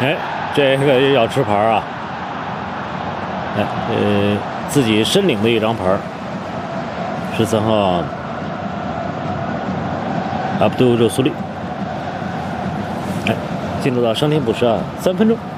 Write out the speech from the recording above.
哎，这个要吃牌啊！哎，自己申领的一张牌，13号阿卜杜热苏利。哎，进入到伤停补时啊，3分钟。